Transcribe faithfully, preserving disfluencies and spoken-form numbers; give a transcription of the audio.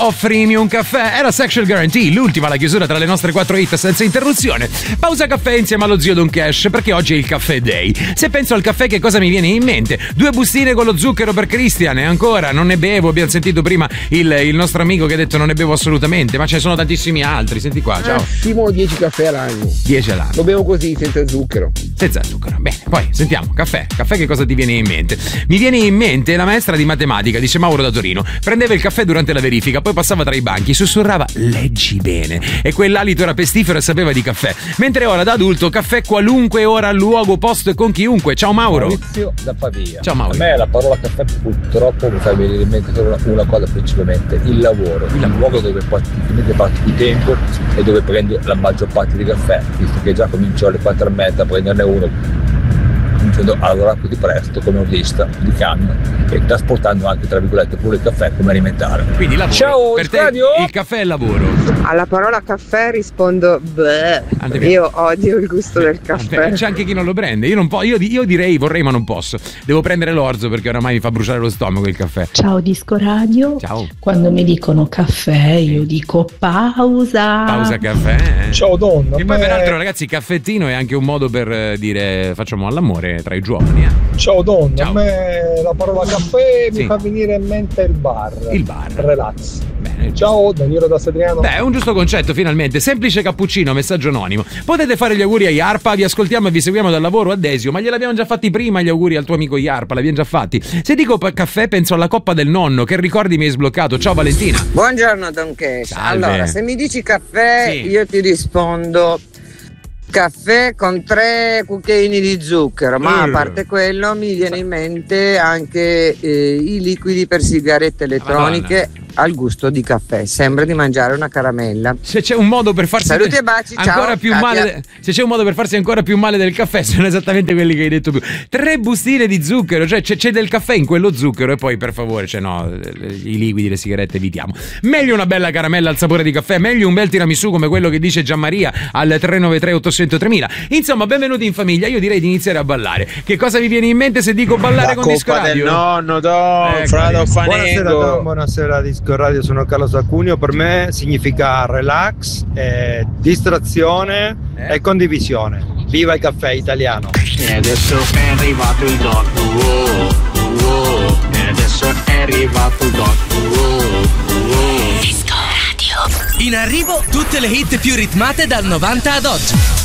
offrimi un caffè. Era Sexual Guarantee, l'ultima, la chiusura tra le nostre quattro hit senza interruzione. Pausa caffè insieme allo zio Don Cash, perché oggi è il caffè day. Se penso al caffè, che cosa mi viene in mente? Due bustine con lo zucchero per Christian, e ancora non ne bevo. Abbiamo sentito prima il, il nostro amico che ha detto non ne bevo assolutamente, ma ce ne sono tantissimi altri. Senti qua, ciao. Massimo dieci caffè all'anno. dieci all'anno. Lo bevo così, senza zucchero. Senza zucchero. Bene, poi sentiamo, caffè. Caffè, che cosa ti viene in mente? Mi viene in mente la maestra di matematica, dice Mauro da Torino. Prendeva il caffè durante la verifica, poi passava tra i banchi, sussurrava leggi bene, e quell'alito era pestifero e sapeva di caffè. Mentre ora da adulto, caffè qualunque ora, luogo, posto e con chiunque. Ciao Mauro. Maurizio da Pavia. Ciao Mauro. A me la parola caffè purtroppo mi fa venire in mente solo una cosa, principalmente il lavoro, il luogo dove praticamente passi di tempo e dove prendi la maggior parte di caffè, visto che già comincio alle quattro e mezza a prenderne uno, cominciando a lavorare così presto come autista di camion e trasportando anche, tra virgolette, pure il caffè come alimentare. Quindi lavoro. Ciao, per te radio? il caffè è il lavoro. Alla parola caffè rispondo bleh. Io odio il gusto del caffè. C'è anche chi non lo prende. Io non po- io, io direi vorrei, ma non posso. Devo prendere l'orzo perché oramai mi fa bruciare lo stomaco il caffè. Ciao Disco Radio. Ciao. Quando mi dicono caffè io dico pausa. Pausa caffè. Eh? Ciao donna. E poi peraltro ragazzi, caffettino è anche un modo per eh, dire facciamo all'amore tra i giovani. Eh? Ciao donna. Ciao. A me la parola caffè Sì. mi fa venire in mente il bar. Il bar. Relax. Bene. Ciao Danilo da Sedriano. Beh, è un giusto concetto, finalmente. Semplice cappuccino, messaggio anonimo. Potete fare gli auguri a Iarpa, vi ascoltiamo e vi seguiamo dal lavoro a Desio, ma gliel'abbiamo già fatti prima gli auguri al tuo amico Iarpa, l'abbiamo già fatti. Se dico p- caffè penso alla coppa del nonno, che ricordi mi hai sbloccato. Ciao Valentina. Buongiorno Don Cash. Salve. Allora, se mi dici caffè, Sì. io ti rispondo caffè con tre cucchiaini di zucchero, ma a Uh. parte quello mi viene in mente anche eh, i liquidi per sigarette elettroniche al gusto di caffè. Sembra di mangiare una caramella. Se c'è un modo per farsi Saluti e baci, ancora ciao, più Katia. male, se c'è un modo per farsi ancora più male del caffè, sono esattamente quelli che hai detto tu. Tre bustine di zucchero, cioè c'è, c'è del caffè in quello zucchero, e poi per favore, cioè no, i liquidi, le sigarette evitiamo. Meglio una bella caramella al sapore di caffè, meglio un bel tiramisù come quello che dice Gianmaria al tre nove tre otto zero zero tremila. Insomma, benvenuti in famiglia. Io direi di iniziare a ballare. Che cosa vi viene in mente se dico ballare La con Disco coppa Radio? del nonno, Don, Ecco Frado lì. Fanengo. Buonasera Don, buonasera Disco Radio, sono Carlo Sacunio. Per me significa relax, eh, distrazione Eh? e condivisione. Viva il caffè italiano. E adesso è arrivato il Don, oh, oh, e adesso è arrivato il Don, oh, oh. Disco Radio. In arrivo tutte le hit più ritmate dal novanta ad oggi.